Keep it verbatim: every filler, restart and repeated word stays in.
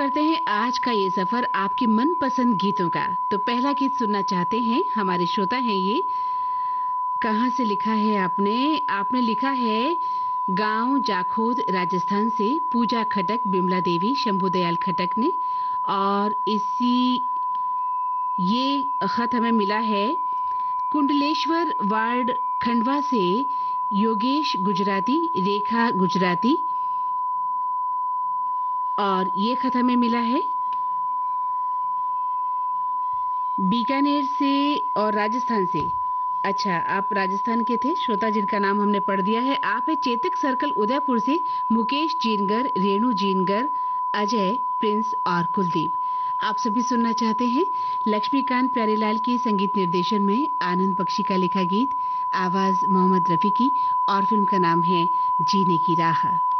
करते हैं आज का ये सफर आपके मनपसंद गीतों का। तो पहला गीत सुनना चाहते हैं, हमारे श्रोता हैं ये। कहाँ से लिखा है आपने? आपने लिखा है गांव जाखोद राजस्थान से पूजा खटक, बिमला देवी, शंभू दयाल खटक ने। और इसी ये खत हमें मिला है कुंडलेश्वर वार्ड खंडवा से योगेश गुजराती, रेखा गुजराती। और ये खत हमें मिला है बीकानेर से और राजस्थान से। अच्छा, आप राजस्थान के थे श्रोता जिनका नाम हमने पढ़ दिया है। आप है चेतक सर्कल उदयपुर से मुकेश जीनगर, रेणु जीनगर, अजय, प्रिंस और कुलदीप। आप सभी सुनना चाहते हैं लक्ष्मीकांत प्यारेलाल की संगीत निर्देशन में आनंद बख्शी का लिखा गीत, आवाज मोहम्मद रफी की, और फिल्म का नाम है जीने की राह।